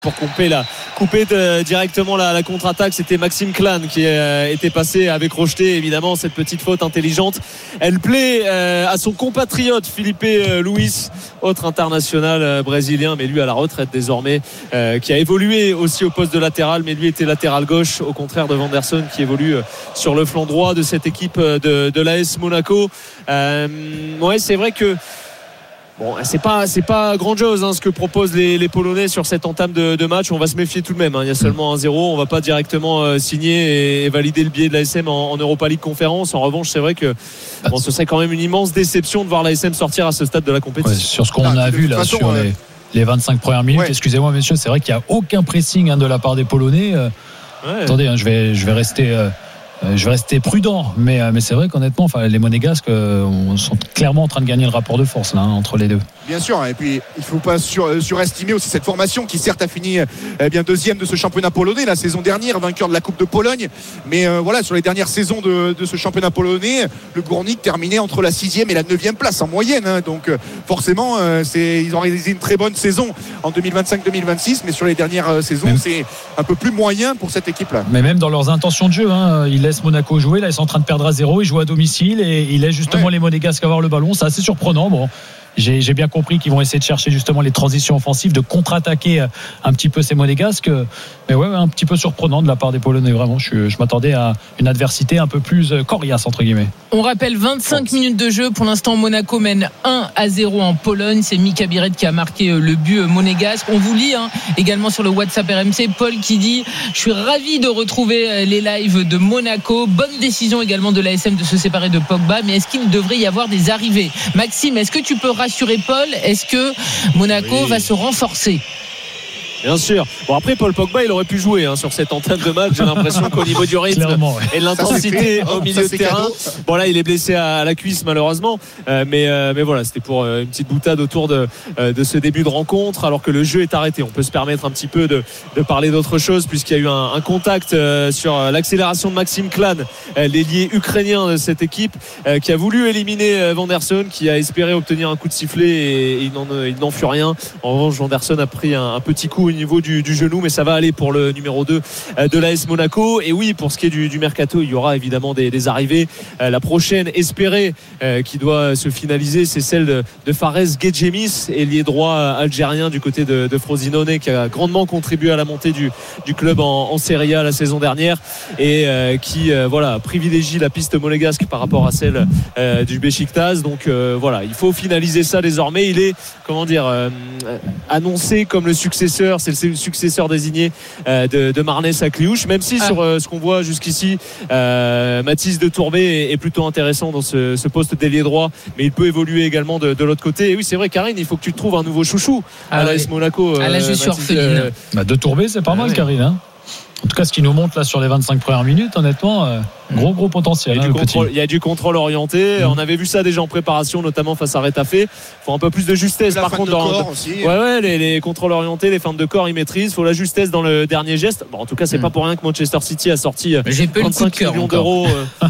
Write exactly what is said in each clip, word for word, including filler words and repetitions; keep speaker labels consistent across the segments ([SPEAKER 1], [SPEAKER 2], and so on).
[SPEAKER 1] pour couper, la, couper de, directement la, la contre-attaque. C'était Maxime Clan qui euh, était passé avec Rocheté. Évidemment, cette petite faute intelligente, elle plaît euh, à son compatriote Filipe euh, Luis, autre international euh, brésilien, mais lui à la retraite désormais, euh, qui a évolué aussi au poste de latéral, mais lui était latéral gauche, au contraire de Vanderson qui évolue euh, sur le flanc droit de cette équipe de, de l'A S Monaco. Euh, ouais, c'est vrai que Bon, c'est pas, c'est pas grand chose hein, ce que proposent les, les Polonais sur cette entame de, de match. On va se méfier tout de même. Hein. Il y a seulement un zéro. On va pas directement euh, signer et, et valider le billet de l'A S M en, en Europa League Conférence. En revanche, c'est vrai que bon, ce serait quand même une immense déception de voir l'A S M sortir à ce stade de la compétition. Ouais,
[SPEAKER 2] sur ce qu'on ah, a vu là, façon, sur euh... les, les vingt-cinq premières minutes. Ouais. Excusez-moi, messieurs, c'est vrai qu'il n'y a aucun pressing hein, de la part des Polonais. Euh, ouais. Attendez, hein, je vais, je vais rester. Euh... Je vais rester prudent, mais, mais c'est vrai qu'honnêtement, enfin, les Monégasques euh, sont clairement en train de gagner le rapport de force là, hein, entre les deux.
[SPEAKER 3] Bien sûr, et puis il ne faut pas sur, surestimer aussi cette formation qui certes a fini eh bien, deuxième de ce championnat polonais la saison dernière, vainqueur de la Coupe de Pologne, mais euh, voilà, sur les dernières saisons de, de ce championnat polonais, le Górnik terminait entre la sixième et la neuvième place en moyenne, hein, donc euh, forcément euh, c'est, ils ont réalisé une très bonne saison en deux mille vingt-cinq deux mille vingt-six, mais sur les dernières euh, saisons même, c'est un peu plus moyen pour cette équipe-là.
[SPEAKER 2] Mais même dans leurs intentions de jeu, hein, il laisse Monaco jouer, là ils sont en train de perdre à zéro, ils jouent à domicile et il laisse justement ouais. les Monégasques avoir le ballon, c'est assez surprenant. Bon, j'ai, j'ai bien compris qu'ils vont essayer de chercher justement les transitions offensives, de contre-attaquer un petit peu ces Monégasques, mais ouais, un petit peu surprenant de la part des Polonais, vraiment. Je, je m'attendais à une adversité un peu plus coriace entre guillemets.
[SPEAKER 4] On rappelle vingt-cinq bon. minutes de jeu, pour l'instant Monaco mène un à zéro en Pologne, c'est Mika Biret qui a marqué le but monégasque. On vous lit hein, également sur le WhatsApp R M C, Paul qui dit je suis ravi de retrouver les lives de Monaco, bonne décision également de l'A S M de se séparer de Pogba, mais est-ce qu'il devrait y avoir des arrivées? Maxime, est-ce que tu peux rassurer Paul, est-ce que Monaco oui. va se renforcer?
[SPEAKER 1] Bien sûr. Bon, après, Paul Pogba, il aurait pu jouer hein, sur cette entame de match. J'ai l'impression qu'au niveau du rythme ouais. et de l'intensité ça, au milieu ça, de terrain, cadeau. Bon là, il est blessé à la cuisse malheureusement. Euh, mais, euh, mais voilà, c'était pour euh, une petite boutade autour de, euh, de ce début de rencontre, alors que le jeu est arrêté. On peut se permettre un petit peu de, de parler d'autre chose, puisqu'il y a eu un, un contact euh, sur l'accélération de Maxime Clan, euh, l'ailier ukrainien de cette équipe, euh, qui a voulu éliminer euh, Vanderson, qui a espéré obtenir un coup de sifflet et, et il, n'en, il n'en fut rien. En revanche, Vanderson a pris un, un petit coup au niveau du, du genou, mais ça va aller pour le numéro deux de l'A S Monaco. Et oui, pour ce qui est du, du mercato, il y aura évidemment des, des arrivées. Euh, la prochaine espérée euh, qui doit se finaliser, c'est celle de, de Fares Gedjemis, ailier droit algérien du côté de, de Frosinone, qui a grandement contribué à la montée du, du club en, en Serie A la saison dernière et euh, qui euh, voilà, privilégie la piste monégasque par rapport à celle euh, du Beşiktaş. Donc euh, voilà, il faut finaliser ça désormais. Il est, comment dire, euh, annoncé comme le successeur, c'est le successeur désigné euh, de, de Marnès Akliouche, même si ah. sur euh, ce qu'on voit jusqu'ici, euh, Mathis de Tourbet est, est plutôt intéressant dans ce, ce poste d'ailier droit, mais il peut évoluer également de, de l'autre côté. Et oui, c'est vrai, Karine, il faut que tu trouves un nouveau chouchou ah à oui. l'A S Monaco.
[SPEAKER 4] Ah là, je suis orpheline. Euh,
[SPEAKER 2] bah, de Tourbet, c'est pas ah, mal, oui. Karine. Hein, en tout cas, ce qui nous montre là sur les vingt-cinq premières minutes, honnêtement. Euh... Gros gros potentiel.
[SPEAKER 1] Il y a,
[SPEAKER 2] hein,
[SPEAKER 1] du, contrôle, il y a du contrôle orienté. Mmh. On avait vu ça déjà en préparation, notamment face à Retafe. Il faut un peu plus de justesse.
[SPEAKER 3] La
[SPEAKER 1] par contre,
[SPEAKER 3] de
[SPEAKER 1] dans,
[SPEAKER 3] corps aussi.
[SPEAKER 1] Ouais, ouais, les, les contrôles orientés, les feintes de corps, ils maîtrisent. Il faut la justesse dans le dernier geste. Bon, en tout cas, c'est mmh. pas pour rien que Manchester City a sorti trente-cinq millions d'euros.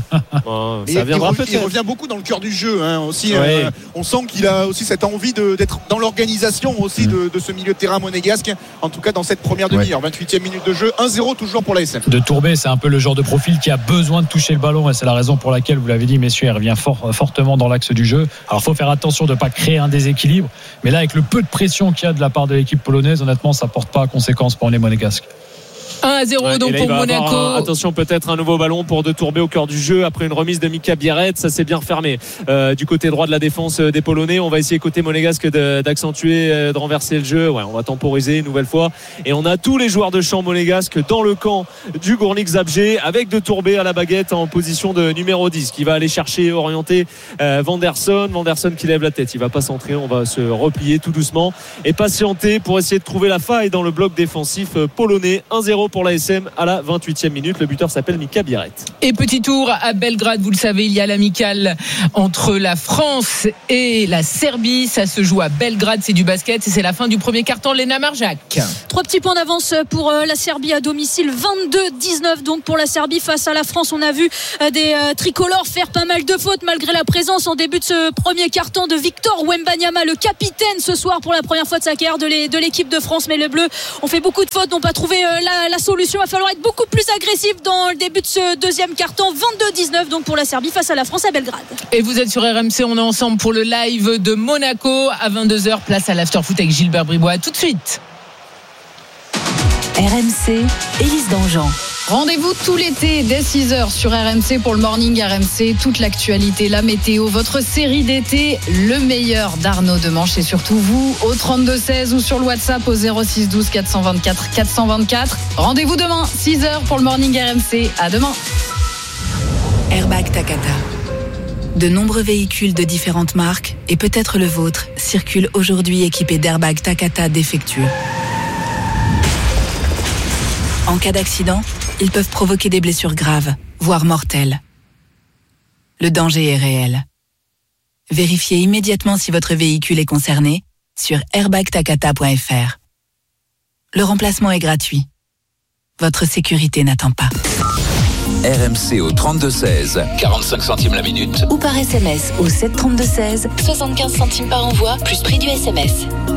[SPEAKER 3] Bon, ça viendra peut-être. Il revient beaucoup dans le cœur du jeu. Hein, aussi, ouais. euh, on sent qu'il a aussi cette envie de, d'être dans l'organisation aussi mmh. de, de ce milieu de terrain monégasque. En tout cas, dans cette première demi-heure, ouais. vingt-huitième minute de jeu, un zéro toujours pour l'A S M.
[SPEAKER 2] De Tourbet, c'est un peu le genre de profil qui a besoin de toucher le ballon. Et c'est la raison pour laquelle, vous l'avez dit, messieurs, elle revient fort, fortement dans l'axe du jeu. Alors il faut faire attention de ne pas créer un déséquilibre, mais là avec le peu de pression qu'il y a de la part de l'équipe polonaise, honnêtement ça ne porte pas à conséquence pour les Monégasques.
[SPEAKER 4] un à zéro ouais, donc pour Monaco.
[SPEAKER 1] Un, attention, peut-être un nouveau ballon pour De Tourbet au cœur du jeu après une remise de Mika Biret. Ça s'est bien refermé euh, du côté droit de la défense des Polonais. On va essayer côté monégasque de, d'accentuer, de renverser le jeu. Ouais, on va temporiser une nouvelle fois. Et on a tous les joueurs de champ monégasques dans le camp du Górnik Zabrze avec De Tourbet à la baguette en position de numéro dix qui va aller chercher, orienter euh, Vanderson. Vanderson qui lève la tête. Il va pas centrer. On va se replier tout doucement et patienter pour essayer de trouver la faille dans le bloc défensif polonais. un zéro pour l'A S M à la vingt-huitième minute. Le buteur s'appelle Mika Biret.
[SPEAKER 4] Et petit tour à Belgrade, vous le savez, il y a l'amicale entre la France et la Serbie. Ça se joue à Belgrade, c'est du basket et c'est la fin du premier quart-temps. Léna Marjac.
[SPEAKER 5] Trois petits points d'avance pour la Serbie à domicile, vingt-deux dix-neuf donc pour la Serbie face à la France. On a vu des tricolores faire pas mal de fautes malgré la présence en début de ce premier quart-temps de Victor Wembanyama, le capitaine ce soir pour la première fois de sa carrière de l'équipe de France. Mais les Bleus ont fait beaucoup de fautes, n'ont pas trouvé la, la solution. Il va falloir être beaucoup plus agressif dans le début de ce deuxième quart-temps. vingt-deux dix-neuf donc pour la Serbie face à la France à Belgrade.
[SPEAKER 4] Et vous êtes sur R M C, on est ensemble pour le live de Monaco à vingt-deux heures. Place à l'afterfoot avec Gilbert Bribois. Tout de suite.
[SPEAKER 6] R M C, Élise Dangean.
[SPEAKER 7] Rendez-vous tout l'été dès six heures sur R M C pour le Morning R M C. Toute l'actualité, la météo, votre série d'été, le meilleur d'Arnaud Demanche et surtout vous au trente-deux seize ou sur le WhatsApp au zéro six douze quatre cent vingt-quatre quatre cent vingt-quatre. Rendez-vous demain, six heures pour le Morning R M C. À demain.
[SPEAKER 6] Airbag Takata. De nombreux véhicules de différentes marques et peut-être le vôtre circulent aujourd'hui équipés d'airbags Takata défectueux. En cas d'accident, ils peuvent provoquer des blessures graves, voire mortelles. Le danger est réel. Vérifiez immédiatement si votre véhicule est concerné sur airbag takata point f r. Le remplacement est gratuit. Votre sécurité n'attend pas.
[SPEAKER 8] R M C au trente-deux seize, quarante-cinq centimes la minute.
[SPEAKER 6] Ou par S M S au sept trente-deux seize, soixante-quinze centimes par envoi, plus prix du S M S.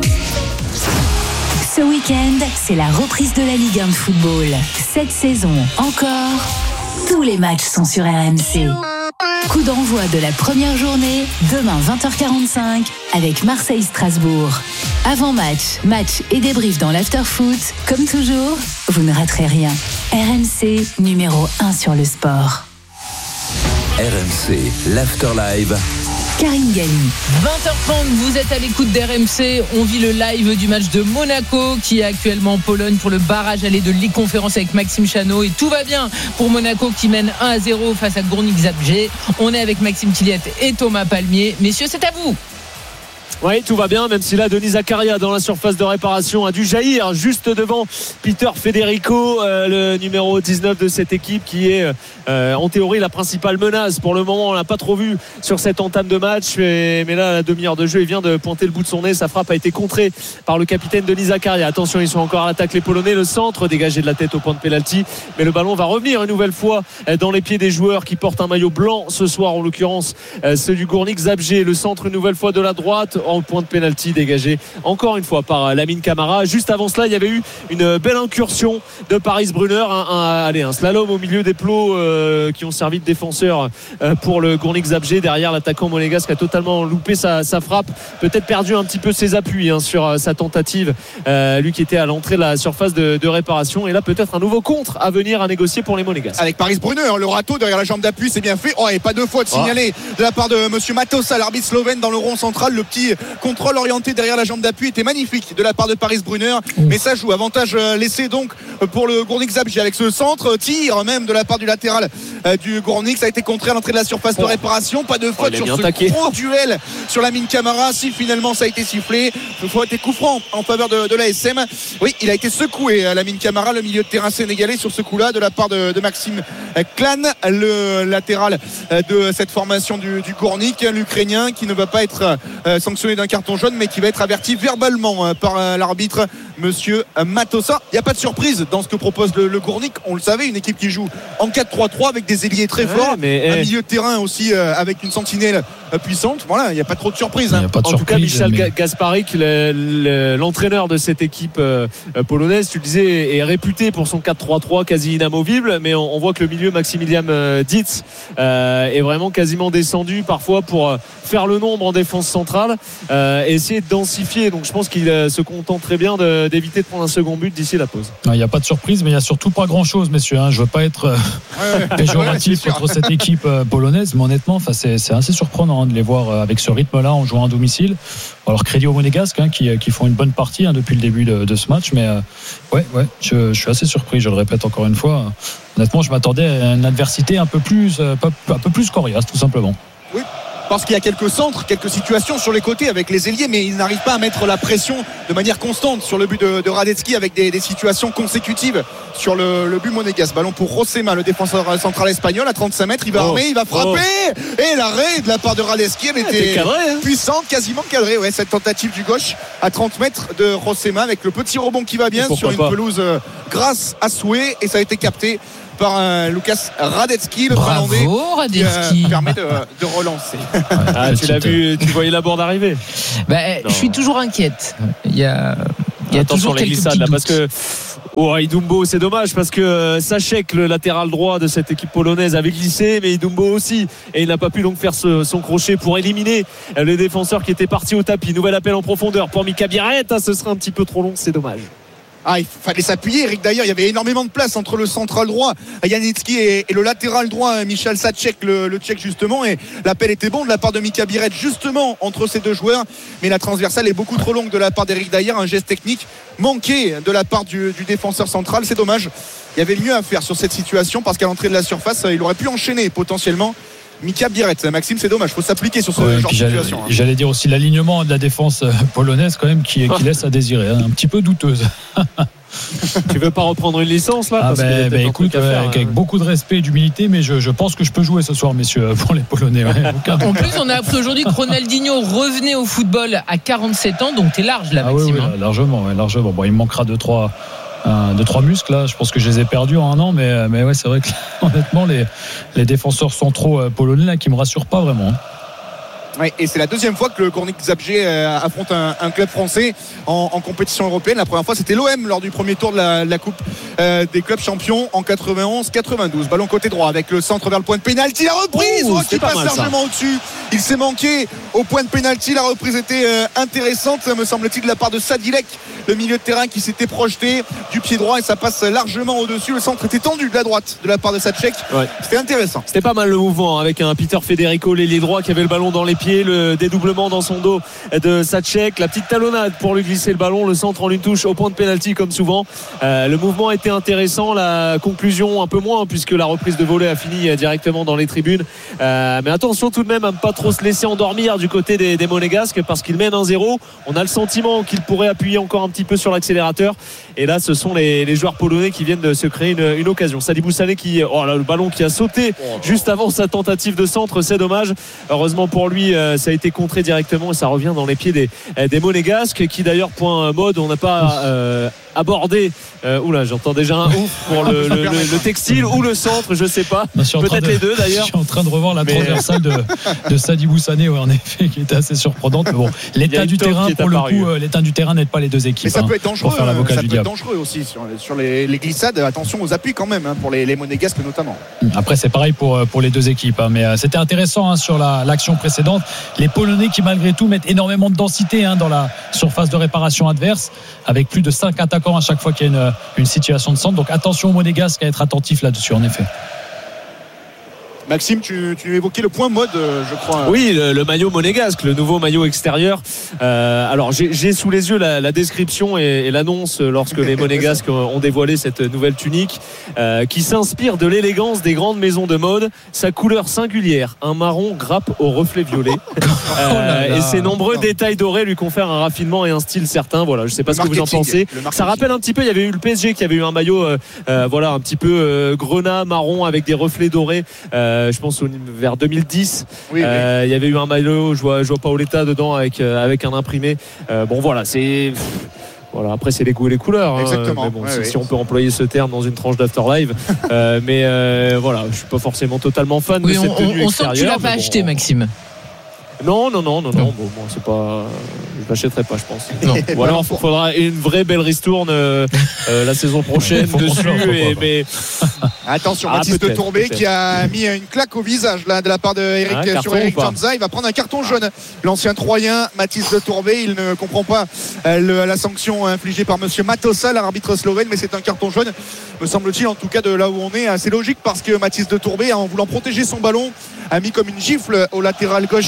[SPEAKER 6] Ce week-end, c'est la reprise de la Ligue un de football. Cette saison encore, tous les matchs sont sur R M C. Coup d'envoi de la première journée, demain vingt heures quarante-cinq, avec Marseille-Strasbourg. Avant-match, match et débrief dans l'after-foot. Comme toujours, vous ne raterez rien. R M C, numéro un sur le sport.
[SPEAKER 8] R M C, l'After Live.
[SPEAKER 6] Karine Galli.
[SPEAKER 4] vingt heures trente, vous êtes à l'écoute d'R M C. On vit le live du match de Monaco qui est actuellement en Pologne pour le barrage aller de Ligue Conférence avec Maxime Chanot. Et tout va bien pour Monaco qui mène un à zéro face à Górnik Zabrze. On est avec Maxime Tilliette et Thomas Palmier. Messieurs, c'est à vous.
[SPEAKER 1] Oui, tout va bien, même si là, Denis Zakaria dans la surface de réparation a dû jaillir juste devant Peter Federico, euh, le numéro dix-neuf de cette équipe qui est euh, en théorie la principale menace. Pour le moment, on l'a pas trop vu sur cette entame de match, mais, mais là, à la demi-heure de jeu, il vient de pointer le bout de son nez. Sa frappe a été contrée par le capitaine Denis Zakaria. Attention, ils sont encore à l'attaque, les Polonais. Le centre dégagé de la tête au point de pénalty, mais le ballon va revenir une nouvelle fois dans les pieds des joueurs qui portent un maillot blanc ce soir, en l'occurrence euh, ceux du Górnik Zabrze. Le centre une nouvelle fois de la droite, en point de pénalty dégagé encore une fois par Lamine Camara. Juste avant cela, il y avait eu une belle incursion de Paris Brunner, un, un, allez, un slalom au milieu des plots euh, qui ont servi de défenseur euh, pour le Górnik Zabrze. Derrière, l'attaquant monégasque a totalement loupé sa, sa frappe, peut-être perdu un petit peu ses appuis hein, sur euh, sa tentative, euh, lui qui était à l'entrée de la surface de, de réparation. Et là, peut-être un nouveau contre à venir à négocier pour les monégasques.
[SPEAKER 3] Avec Paris Brunner, le râteau derrière la jambe d'appui, c'est bien fait. Oh, et pas deux fois de signaler oh. de la part de monsieur Matosa, l'arbitre slovène dans le rond central. Le petit contrôle orienté derrière la jambe d'appui était magnifique de la part de Paris Brunner, mais ça joue. Avantage laissé donc pour le Górnik Zabrze avec ce centre, tir même de la part du latéral du Górnik. Ça a été contré à l'entrée de la surface oh. de réparation. Pas de faute oh, sur ce taqué. Gros duel sur Lamine Camara. Si finalement ça a été sifflé, il faut être coup franc en faveur de, de l'A S M. Oui, il a été secoué Lamine Camara, le milieu de terrain sénégalais, sur ce coup-là de la part de, de Maxime Klan, le latéral de cette formation du, du Górnik, l'Ukrainien, qui ne va pas être sanctionné d'un carton jaune, mais qui va être averti verbalement par l'arbitre monsieur Matosa. Il n'y a pas de surprise dans ce que propose le, le Górnik. On le savait, une équipe qui joue en quatre trois trois avec des ailiers très ouais, forts, mais, un milieu de terrain aussi euh, avec une sentinelle euh, puissante. Voilà, il n'y a pas trop de surprise. Hein.
[SPEAKER 1] Pas de en surprise, tout cas, Michal
[SPEAKER 3] mais...
[SPEAKER 1] Gasparik, le, le, l'entraîneur de cette équipe euh, polonaise, tu le disais, est réputé pour son quatre trois trois quasi inamovible, mais on, on voit que le milieu Maximilian euh, Dietz euh, est vraiment quasiment descendu parfois pour euh, faire le nombre en défense centrale euh, et essayer de densifier. Donc je pense qu'il euh, se contente très bien de, d'éviter de prendre un second but d'ici la pause.
[SPEAKER 2] Il n'y a pas de surprise, mais il n'y a surtout pas grand chose, messieurs. Hein. Je ne veux pas être euh, ouais, ouais. péjoratif ouais, contre cette équipe euh, polonaise, mais honnêtement, c'est, c'est assez surprenant hein, de les voir euh, avec ce rythme-là en jouant à domicile. Alors crédit aux Monégasques hein, qui, qui font une bonne partie hein, depuis le début de, de ce match, mais euh, ouais, ouais, je, je suis assez surpris. Je le répète encore une fois. Honnêtement, je m'attendais à une adversité un peu plus, euh, un peu plus coriace, tout simplement.
[SPEAKER 3] Oui. parce qu'il y a quelques centres, quelques situations sur les côtés avec les ailiers, mais il n'arrive pas à mettre la pression de manière constante sur le but de, de Radetzky avec des, des situations consécutives sur le, le but monégasque. Ballon pour Rosema, le défenseur central espagnol à trente-cinq mètres, il va oh, armer, il va frapper oh. et l'arrêt de la part de Radetzky, elle était cadré, hein. puissante, quasiment cadrée, ouais, cette tentative du gauche à trente mètres de Rosema avec le petit rebond qui va bien sur une pas. pelouse euh, grasse à souhait, et ça a été capté par euh, Lucas Radetzky, le Finlandais, qui euh, permet de, de relancer.
[SPEAKER 1] Ah, tu l'as vu, tu voyais la bourde arriver.
[SPEAKER 4] Bah, je suis toujours inquiète. Il y a, il y a toujours quelques glissades là,
[SPEAKER 1] parce que oh, Idumbo, c'est dommage parce que euh, Sachek, le latéral droit de cette équipe polonaise, avait glissé, mais Idumbo aussi, et il n'a pas pu donc faire ce, son crochet pour éliminer euh, le défenseur qui était parti au tapis. Nouvel appel en profondeur pour Mika Biarrette, ah, ce serait un petit peu trop long, c'est dommage.
[SPEAKER 3] Ah, il fallait s'appuyer, Eric. D'ailleurs, il y avait énormément de place entre le central droit Janitsky et, et le latéral droit Michal Sachek, le, le Tchèque justement, et l'appel était bon de la part de Mika Biarrette justement entre ces deux joueurs, mais la transversale est beaucoup trop longue de la part d'Eric Dayer, un geste technique manqué de la part du, du défenseur central, c'est dommage. Il y avait mieux à faire sur cette situation parce qu'à l'entrée de la surface, il aurait pu enchaîner potentiellement Mika Biarrette. Maxime, c'est dommage, il faut s'appliquer sur ce ouais, genre de
[SPEAKER 2] j'allais,
[SPEAKER 3] situation. Hein.
[SPEAKER 2] J'allais dire aussi l'alignement de la défense polonaise quand même qui, qui laisse à désirer, hein, un petit peu douteuse.
[SPEAKER 1] Tu veux pas reprendre une licence là
[SPEAKER 2] ah parce ben, ben écoute, faire, avec, hein. avec beaucoup de respect et d'humilité, mais je, je pense que je peux jouer ce soir, messieurs, pour les Polonais. Ouais.
[SPEAKER 4] En plus, on a appris aujourd'hui que Ronaldinho revenait au football à quarante-sept ans, donc t'es large là, Maxime.
[SPEAKER 2] Ah oui, oui, largement, ouais, largement. Bon, il me manquera deux trois deux trois muscles là. Je pense que je les ai perdus en un an, mais mais ouais, c'est vrai que honnêtement, les les défenseurs centraux polonais là, qui me rassurent pas vraiment. Hein.
[SPEAKER 3] Ouais, et c'est la deuxième fois que le Górnik Zabrze euh, affronte un, un club français en, en compétition européenne. La première fois, c'était l'O M lors du premier tour de la, de la Coupe euh, des clubs champions en quatre-vingt-onze quatre-vingt-douze. Ballon côté droit avec le centre vers le point de pénalty. La reprise oh, qui passe largement au-dessus. Il s'est manqué au point de pénalty. La reprise était euh, intéressante, me semble-t-il, de la part de Sadilek, le milieu de terrain qui s'était projeté du pied droit, et ça passe largement au-dessus. Le centre était tendu de la droite de la part de Sachek. Ouais. C'était intéressant.
[SPEAKER 1] C'était pas mal le mouvement avec un Peter Federico, l'ailier droit, qui avait le ballon dans les pieds, le dédoublement dans son dos de Sachek, la petite talonnade pour lui glisser le ballon, le centre en une touche au point de pénalty comme souvent. Euh, le mouvement était intéressant, la conclusion un peu moins puisque la reprise de volée a fini directement dans les tribunes. Euh, mais attention tout de même à ne pas trop se laisser endormir du côté des, des Monégasques parce qu'ils mènent un zéro. On a le sentiment qu'ils pourraient appuyer encore un petit peu sur l'accélérateur, et là ce sont les, les joueurs polonais qui viennent de se créer une, une occasion. Sadibou Sané qui, oh là, le ballon qui a sauté juste avant sa tentative de centre, c'est dommage. Heureusement pour lui, euh, ça a été contré directement et ça revient dans les pieds des, des Monégasques qui d'ailleurs, point mode, on n'a pas euh, abordé euh, oula j'entends déjà un ouf pour le, le, le, le textile ou le centre, je sais pas, peut-être
[SPEAKER 2] de,
[SPEAKER 1] les deux d'ailleurs.
[SPEAKER 2] Je suis en train de revoir la mais... transversale de, de Sadibou Sané, ouais, en effet, qui était assez surprenante, mais bon, l'état du terrain pour le coup, euh, l'état du terrain n'aide pas les deux équipes,
[SPEAKER 3] mais ça
[SPEAKER 2] hein,
[SPEAKER 3] peut être dangereux, ça peut être dangereux aussi sur, sur les, les glissades. Attention aux appuis quand même, hein, pour les, les Monégasques notamment.
[SPEAKER 2] Après c'est pareil pour, pour les deux équipes, hein, mais euh, c'était intéressant, hein, sur la, l'action précédente, les Polonais qui malgré tout mettent énormément de densité, hein, dans la surface de réparation adverse, avec plus de cinq attaquants à chaque fois qu'il y a une, une situation de centre. Donc attention aux Monégasques à être attentifs là-dessus, en effet.
[SPEAKER 3] Maxime, tu, tu évoquais le point mode, je crois.
[SPEAKER 1] Oui, le, le maillot monégasque, le nouveau maillot extérieur. Euh, alors, j'ai, j'ai sous les yeux la, la description et, et l'annonce lorsque les Monégasques ont dévoilé cette nouvelle tunique, euh, qui s'inspire de l'élégance des grandes maisons de mode. Sa couleur singulière, un marron grappe au reflet violet. Euh, oh là là. Et ses nombreux détails dorés lui confèrent un raffinement et un style certain. Voilà, je sais pas le ce que vous en pensez. Ça rappelle un petit peu, il y avait eu le P S G qui avait eu un maillot, euh, euh, voilà, un petit peu euh, grenat marron avec des reflets dorés. Euh, je pense vers deux mille dix, oui, euh, oui. Il y avait eu un maillot, je vois, je vois Paoletta dedans avec, euh, avec un imprimé. Euh, bon voilà, c'est voilà, après c'est les goûts et les couleurs, hein. Mais bon, ouais, si, ouais. si on peut employer ce terme dans une tranche d'Afterlive, euh, mais euh, voilà, je suis pas forcément totalement fan
[SPEAKER 4] oui,
[SPEAKER 1] de cette
[SPEAKER 4] on,
[SPEAKER 1] tenue
[SPEAKER 4] on
[SPEAKER 1] extérieure.
[SPEAKER 4] On sent que tu l'as pas acheté, bon, Maxime.
[SPEAKER 1] Non, non, non, non, non. Bon, bon, c'est pas. Je l'achèterai pas, je pense. Non. Ou alors, il faudra une vraie belle ristourne euh, euh, la saison prochaine dessus. Et, mais...
[SPEAKER 3] Attention, ah, Mathis de Tourbet qui a mis une claque au visage là, de la part de Eric, ah, sur Eric Janza. Il va prendre un carton jaune. L'ancien Troyen, Mathis de Tourbet, il ne comprend pas euh, le, la sanction infligée par monsieur Matosa, l'arbitre slovène, mais c'est un carton jaune, me semble-t-il, en tout cas de là où on est. C'est logique parce que Mathis de Tourbet, en voulant protéger son ballon, a mis comme une gifle au latéral gauche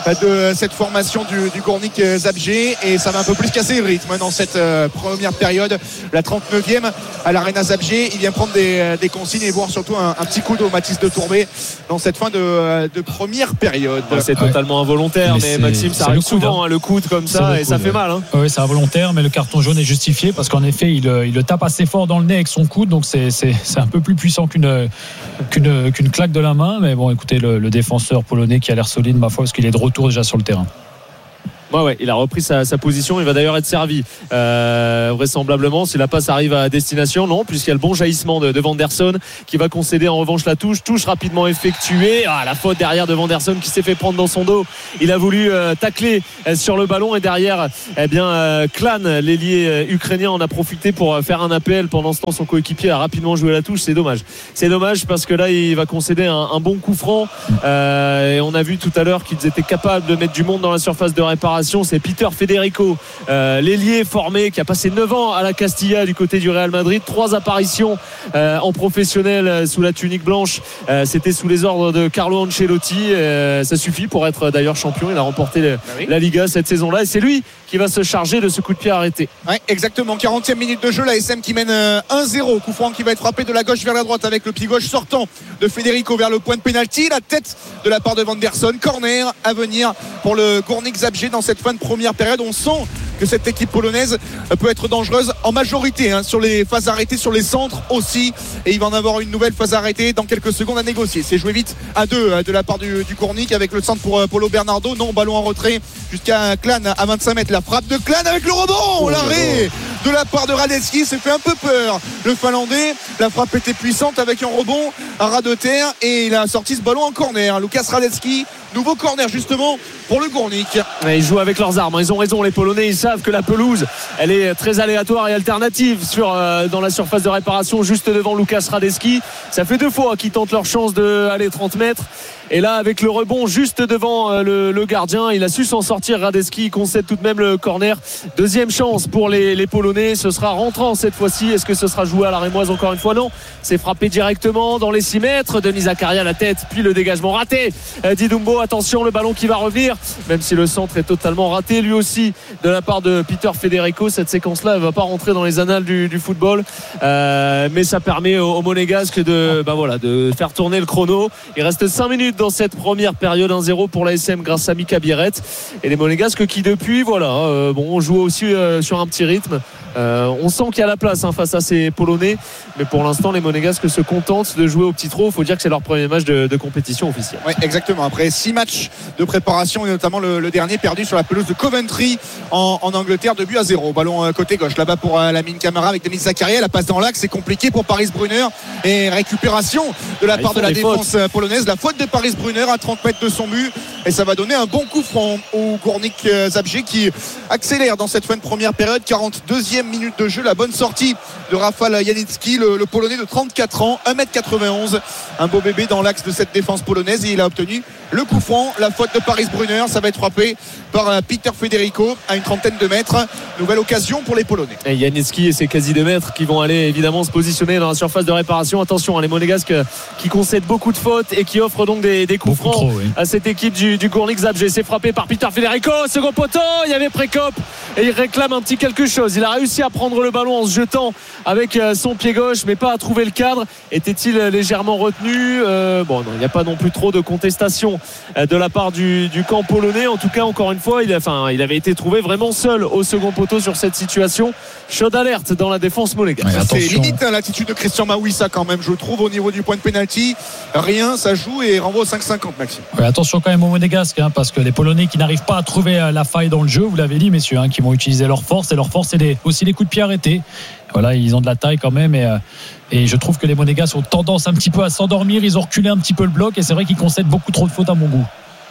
[SPEAKER 3] de cette formation du, du Gournik Zabrze, et ça va un peu plus casser le rythme dans cette euh, première période, la trente-neuvième à l'Arena Zabrze. Il vient prendre des, des consignes et voir surtout un, un petit coup d'eau Mathis de Tourbet dans cette fin de, de première période.
[SPEAKER 1] Ouais, c'est ouais. totalement involontaire, mais, mais Maxime, ça arrive souvent, hein, le coude comme ça, et coude, ça fait mal, hein.
[SPEAKER 2] Oui, c'est involontaire, mais le carton jaune est justifié parce qu'en effet il, il le tape assez fort dans le nez avec son coude, donc c'est, c'est, c'est un peu plus puissant qu'une, qu'une, qu'une claque de la main. Mais bon, écoutez, le, le défenseur polonais qui a l'air solide, ma foi, parce qu'il est de retour déjà sur le terrain.
[SPEAKER 1] Ouais, ouais, il a repris sa, sa position. Il va d'ailleurs être servi euh, vraisemblablement si la passe arrive à destination. Non, puisqu'il y a le bon jaillissement de, de Vanderson qui va concéder en revanche la touche. Touche rapidement effectuée. Ah, la faute derrière de Vanderson qui s'est fait prendre dans son dos. Il a voulu euh, tacler euh, sur le ballon, et derrière, eh bien, euh, Klan, l'ailier euh, ukrainien, en a profité pour euh, faire un appel. Pendant ce temps, son coéquipier a rapidement joué la touche. C'est dommage. C'est dommage parce que là, il va concéder un, un bon coup franc. Euh, et on a vu tout à l'heure qu'ils étaient capables de mettre du monde dans la surface de réparation. C'est Peter Federico, euh, l'ailier formé qui a passé neuf ans à la Castilla du côté du Real Madrid. Trois apparitions euh, en professionnel euh, sous la tunique blanche. Euh, c'était sous les ordres de Carlo Ancelotti. Euh, ça suffit pour être d'ailleurs champion. Il a remporté le, ah oui. la Liga cette saison-là, et c'est lui qui va se charger de ce coup de pied arrêté.
[SPEAKER 3] Ouais, exactement. quarantième minute de jeu, la S M qui mène un zéro. Coup franc qui va être frappé de la gauche vers la droite avec le pied gauche sortant de Federico vers le point de pénalty. La tête de la part de Vanderson. Corner à venir pour le Gournik Zabrze dans cette fin de première période. On sent que cette équipe polonaise peut être dangereuse en majorité, hein, sur les phases arrêtées, sur les centres aussi, et il va en avoir une nouvelle phase arrêtée dans quelques secondes à négocier. C'est joué vite à deux de la part du, du Gournik avec le centre pour Paulo Bernardo. Non, ballon en retrait jusqu'à Klan à vingt-cinq mètres. La frappe de Klan avec le rebond, oh, l'arrêt de la part de Radetzky, s'est fait un peu peur le Finlandais. La frappe était puissante avec un rebond à ras de terre, et il a sorti ce ballon en corner. Lucas Radetzky, nouveau corner justement pour le Gournik.
[SPEAKER 1] Ils jouent avec leurs armes, ils ont raison les Polonais. Ils savent que la pelouse, elle est très aléatoire et alternative sur, euh, dans la surface de réparation juste devant Lucas Radetzky. Ça fait deux fois qu'ils tentent leur chance d'aller trente mètres, et là avec le rebond juste devant euh, le, le gardien, il a su s'en sortir. Radetzky concède tout de même le corner. Deuxième chance pour les, les Polonais. Ce sera rentrant cette fois-ci. Est-ce que ce sera joué à la rémoise encore une fois? Non, c'est frappé directement dans les six mètres. Denis Zakaria la tête, puis le dégagement raté euh, d'Idumbo. Attention, le ballon qui va revenir, même si le centre est totalement raté lui aussi de la part de Peter Federico. Cette séquence-là, elle ne va pas rentrer dans les annales du, du football, euh, mais ça permet aux, aux Monégasques de, bah voilà, de faire tourner le chrono. Il reste cinq minutes dans cette première période. Un zéro pour l'A S M grâce à Mika Biret, et les Monégasques qui depuis voilà, euh, bon, jouent aussi euh, sur un petit rythme. Euh, on sent qu'il y a la place, hein, face à ces Polonais, mais pour l'instant les Monégasques se contentent de jouer au petit trot. Il faut dire que c'est leur premier match de, de compétition officielle.
[SPEAKER 3] Oui, exactement. Après six matchs de préparation, et notamment le, le dernier perdu sur la pelouse de Coventry en, en Angleterre, deux buts à zéro. Ballon euh, côté gauche là-bas pour euh, Lamine Camara avec Denis Zakaria. La passe dans l'axe, c'est compliqué pour Paris Brunner, et récupération de la ah, part de la défense fautes. polonaise. La faute de Paris Brunner à trente mètres de son but, et ça va donner un bon coup franc au Gournik Zabrze qui accélère dans cette fin de première période. quarante-deuxième minute de jeu, la bonne sortie de Rafał Janicki, le, le Polonais de trente-quatre ans, un mètre quatre-vingt-onze, un beau bébé dans l'axe de cette défense polonaise, et il a obtenu le coup franc. La faute de Paris Brunner, ça va être frappé par Peter Federico à une trentaine de mètres. Nouvelle occasion pour les Polonais.
[SPEAKER 1] Et Janicki et ses quasi deux mètres qui vont aller évidemment se positionner dans la surface de réparation. Attention, hein, les Monégasques qui concèdent beaucoup de fautes et qui offrent donc des, des coups beaucoup francs trop, oui. à cette équipe du, du Gournik Zabrze. C'est frappé par Peter Federico, second poteau, il y avait Prekop et il réclame un petit quelque chose. Il a réussi à prendre le ballon en se jetant avec son pied gauche, mais pas à trouver le cadre. Était-il légèrement retenu? euh, Bon, non, il n'y a pas non plus trop de contestation de la part du, du camp polonais. En tout cas, encore une fois, il, a, enfin, il avait été trouvé vraiment seul au second poteau sur cette situation. Chaude alerte dans la défense monégasque.
[SPEAKER 3] Ouais, c'est limite, hein, l'attitude de Christian Mawissa quand même, je trouve, au niveau du point de pénalty. Rien, ça joue et renvoie au cinq cinquante, Maxime.
[SPEAKER 2] Ouais, attention quand même aux Monégasques, hein, parce que les Polonais qui n'arrivent pas à trouver la faille dans le jeu, vous l'avez dit messieurs, hein, qui vont utiliser leur force, et leur force c'est les, aussi les coups de pied arrêtés. Voilà, ils ont de la taille quand même, et, euh, et je trouve que les Monégasques ont tendance un petit peu à s'endormir. Ils ont reculé un petit peu le bloc, et c'est vrai qu'ils concèdent beaucoup trop de fautes à mon goût.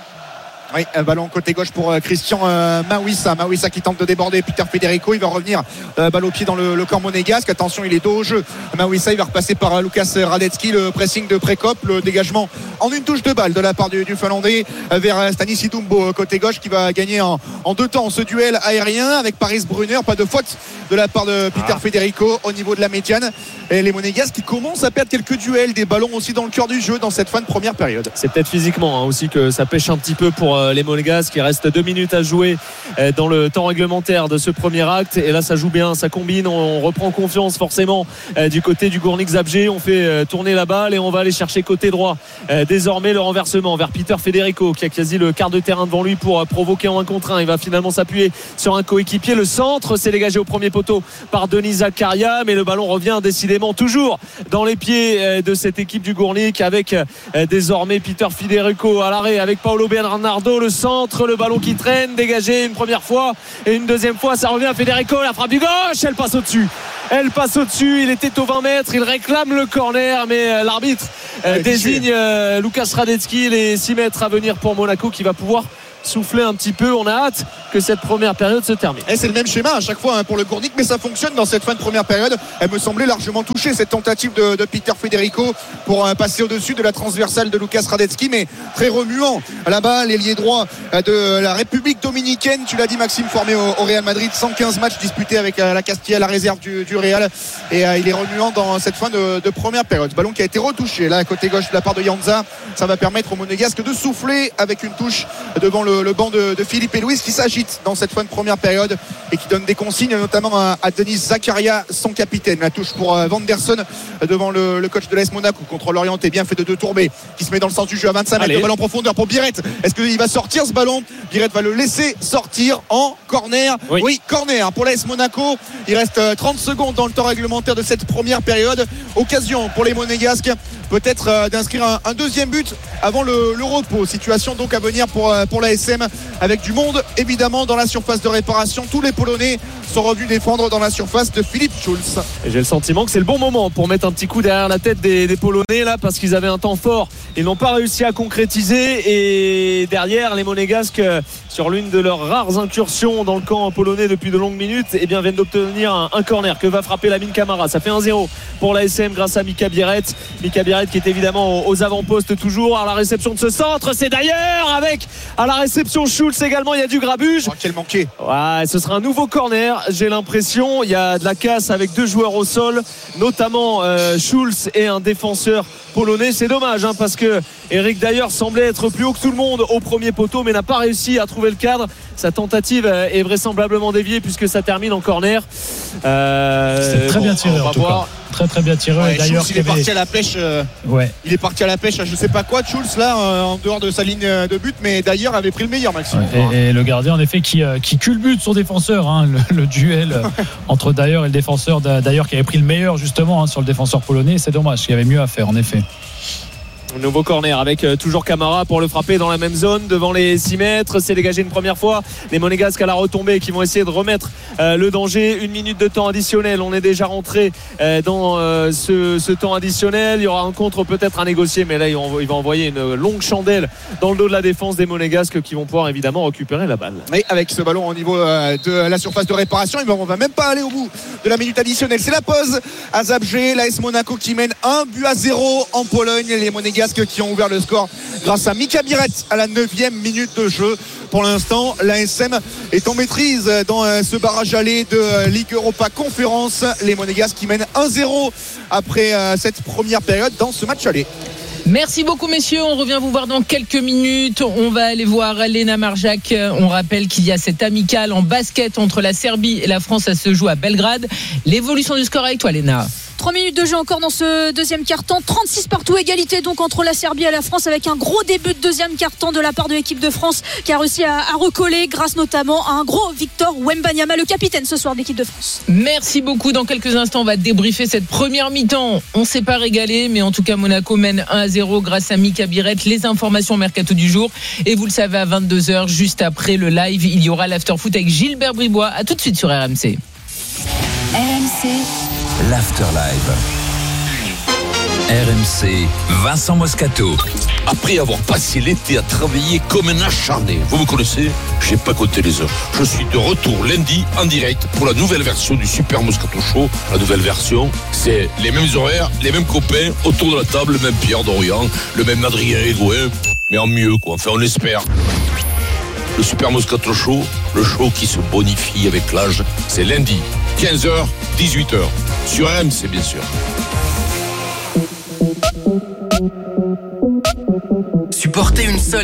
[SPEAKER 3] Oui, un ballon côté gauche pour euh, Christian euh, Mawissa. Mawissa qui tente de déborder Peter Federico. Il va revenir euh, balle au pied dans le, le camp monégasque. Attention, il est dos au jeu. Mawissa, il va repasser par euh, Lucas Radetzky. Le pressing de Prekop, le dégagement en une touche de balle de la part du, du Finlandais euh, vers euh, Stanis Idumbo, euh, côté gauche, qui va gagner en, en deux temps ce duel aérien avec Paris Brunner. Pas de faute de la part de Peter ah. Federico au niveau de la médiane. Et les Monégasques qui commencent à perdre quelques duels, des ballons aussi dans le cœur du jeu dans cette fin de première période.
[SPEAKER 1] C'est peut-être physiquement, hein, aussi que ça pêche un petit peu pour pour les Monégasques. Il reste deux minutes à jouer dans le temps réglementaire de ce premier acte. Et là, ça joue bien, ça combine. On reprend confiance forcément du côté du Gournik Zabrze. On fait tourner la balle et on va aller chercher côté droit. Désormais, le renversement vers Peter Federico qui a quasi le quart de terrain devant lui pour provoquer en un contre un. Il va finalement s'appuyer sur un coéquipier. Le centre s'est dégagé au premier poteau par Denis Zakaria, mais le ballon revient décidément toujours dans les pieds de cette équipe du Gournik avec désormais Peter Federico à l'arrêt avec Paolo Bernardo. Le centre, le ballon qui traîne, dégagé une première fois et une deuxième fois. Ça revient à Federico, la frappe du gauche, elle passe au-dessus. Elle passe au-dessus, il était aux vingt mètres, il réclame le corner, mais l'arbitre désigne Lukas Hradecky, les six mètres à venir pour Monaco qui va pouvoir souffler un petit peu. On a hâte que cette première période se termine.
[SPEAKER 3] Et c'est le même schéma à chaque fois hein, pour le Gournik, mais ça fonctionne dans cette fin de première période. Elle me semblait largement touchée, cette tentative de, de Peter Federico pour euh, passer au-dessus de la transversale de Lukas Hradecky, mais très remuant. Là-bas, l'ailier droit euh, de la République dominicaine, tu l'as dit Maxime, formé au, au Real Madrid, cent quinze matchs disputés avec euh, la Castilla, la réserve du, du Real, et euh, il est remuant dans cette fin de, de première période. Ce ballon qui a été retouché là à côté gauche de la part de Llanza, ça va permettre aux Monégasques de souffler avec une touche devant le, le banc de, de Philippe et Louis qui s'agite dans cette fin de première période et qui donne des consignes notamment à, à Denis Zakaria, son capitaine. La touche pour euh, Vanderson devant le, le coach de l'A S Monaco contre l'Orient, est bien fait de deux tourbés qui se met dans le sens du jeu à vingt-cinq mètres. Le ballon en profondeur pour Biret. Est-ce qu'il va sortir ce ballon? Biret va le laisser sortir en corner. Oui, oui corner pour l'A S Monaco. Il reste trente secondes dans le temps réglementaire de cette première période. Occasion pour les Monégasques peut-être euh, d'inscrire un, un deuxième but avant le, le repos. Situation donc à venir pour, euh, pour l'A S M avec du monde évidemment dans la surface de réparation. Tous les Polonais sont revenus défendre dans la surface de Philippe Schulz.
[SPEAKER 1] Et j'ai le sentiment que c'est le bon moment pour mettre un petit coup derrière la tête des, des Polonais là, parce qu'ils avaient un temps fort. Ils n'ont pas réussi à concrétiser et derrière les Monégasques, sur l'une de leurs rares incursions dans le camp polonais depuis de longues minutes, eh bien, viennent d'obtenir un, un corner que va frapper Lamine Camara. Ça fait un zéro pour l'A S M grâce à Mika Biret. Mika Biret qui est évidemment aux avant-postes toujours à la réception de ce centre. C'est d'ailleurs avec à la réception Schulz également. Il y a du grabuge.
[SPEAKER 3] Oh, quel manqué.
[SPEAKER 1] Ouais, ce sera un nouveau corner. J'ai l'impression il y a de la casse avec deux joueurs au sol, notamment euh, Schulz et un défenseur polonais. C'est dommage hein, parce que Eric d'ailleurs semblait être plus haut que tout le monde au premier poteau mais n'a pas réussi à trouver le cadre. Sa tentative est vraisemblablement déviée puisque ça termine en corner.
[SPEAKER 2] Euh, c'est très bon, bien tiré en tout cas. Très très bien tiré.
[SPEAKER 3] Ouais,
[SPEAKER 2] d'ailleurs,
[SPEAKER 3] Schulz, il est parti à la pêche. Euh, ouais. Il est parti à la pêche à je sais pas quoi. Schulz là euh, en dehors de sa ligne de but, mais d'ailleurs avait pris le meilleur Maxime.
[SPEAKER 2] Ouais, et, et le gardien en effet qui, euh, qui culbute son défenseur. Hein, le, le duel euh, entre d'ailleurs et le défenseur d'ailleurs qui avait pris le meilleur justement hein, sur le défenseur polonais. C'est dommage. Il y avait mieux à faire en effet.
[SPEAKER 1] Nouveau corner avec euh, toujours Camara pour le frapper dans la même zone devant les six mètres. C'est dégagé une première fois. Les Monégasques à la retombée qui vont essayer de remettre euh, le danger. Une minute de temps additionnel. On est déjà rentré euh, dans euh, ce, ce temps additionnel. Il y aura un contre peut-être à négocier, mais là il va envoyer une longue chandelle dans le dos de la défense des Monégasques qui vont pouvoir évidemment récupérer la balle.
[SPEAKER 3] Et avec ce ballon au niveau euh, de la surface de réparation, on va même pas aller au bout de la minute additionnelle. C'est la pause à Zabrze. L'A S Monaco qui mène un but à zéro en Pologne. Les Monégasques qui ont ouvert le score grâce à Mika Biret à la neuvième minute de jeu. Pour l'instant, l'A S M est en maîtrise dans ce barrage aller de Ligue Europa Conférence. Les Monégasques qui mènent un zéro après cette première période dans ce match aller.
[SPEAKER 4] Merci beaucoup messieurs, on revient vous voir dans quelques minutes. On va aller voir Lena Marjac. On rappelle qu'il y a cette amicale en basket entre la Serbie et la France. Ça se joue à Belgrade. L'évolution du score avec toi Lena.
[SPEAKER 5] trois minutes de jeu encore dans ce deuxième quart-temps, trente-six partout, égalité donc entre la Serbie et la France avec un gros début de deuxième quart-temps de la part de l'équipe de France qui a réussi à, à recoller grâce notamment à un gros Victor Wembanyama, le capitaine ce soir de l'équipe de France.
[SPEAKER 4] Merci beaucoup, dans quelques instants on va débriefer cette première mi-temps. On ne s'est pas régalé mais en tout cas Monaco mène un à zéro grâce à Mika Biret. Les informations mercato du jour et vous le savez à vingt-deux heures juste après le live il y aura l'afterfoot avec Gilbert Bribois. À tout de suite sur R M C.
[SPEAKER 6] R M C
[SPEAKER 8] l'Afterlive. R M C, Vincent Moscato.
[SPEAKER 9] Après avoir passé l'été à travailler comme un acharné, vous me connaissez, j'ai pas compté les heures. Je suis de retour lundi en direct pour la nouvelle version du Super Moscato Show. La nouvelle version, c'est les mêmes horaires, les mêmes copains autour de la table, le même Pierre Dorian, le même Adrien Egoin, mais en mieux quoi, enfin on espère. Le Super Moscato Show, le show qui se bonifie avec l'âge, c'est lundi, quinze heures, dix-huit heures, sur R M C bien sûr.
[SPEAKER 10] Supporter une seule